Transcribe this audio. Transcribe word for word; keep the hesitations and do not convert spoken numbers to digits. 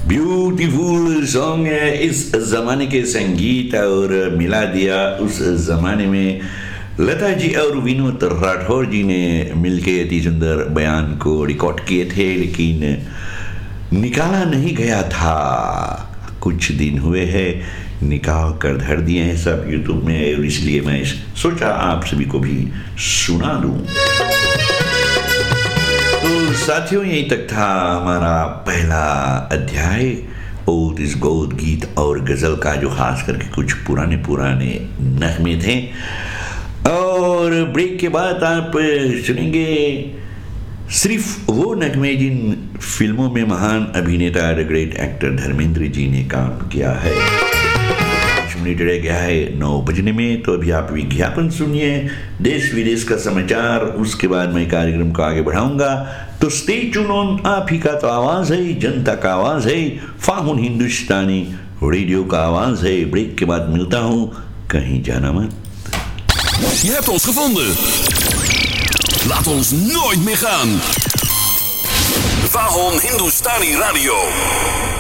Beautiful song है। इस जमाने के संगीत और मिला दिया उस जमाने में लता जी और विनोद राठौर जी ने मिलके अति सुंदर बयान को रिकॉर्ड किए थे, लेकिन निकाला नहीं गया था। कुछ दिन हुए हैं, निकाल कर धर दिए हैं सब यूट्यूब में, और इसलिए मैं सोचा आप सभी को भी सुना दूं। तो साथियों, यहीं तक था हमारा पहला अध्याय ओल्ड इज गोल्ड गीत और गजल का, जो खास करके कुछ पुराने पुराने नगमे थे। और ब्रेक के बाद आप सुनेंगे सिर्फ वो नगमे जिन फिल्मों में महान अभिनेता the great actor Dharmendra ji ने काम किया है। मिनट रह गया है नौ बजने में, तो अभी आप विज्ञापन सुनिए, देश विदेश का समाचार, उसके बाद मैं कार्यक्रम को आगे बढ़ाऊंगा। तो स्टे ट्यून ऑन, आप ही का तो आवाज है, जनता का आवाज है, फाहुन हिंदुस्तानी रेडियो का आवाज है। ब्रेक के बाद मिलता हूं, कहीं जाना मत। Je hebt ons gevonden. Laat ons nooit meer gaan. Vahon Hindustani Radio.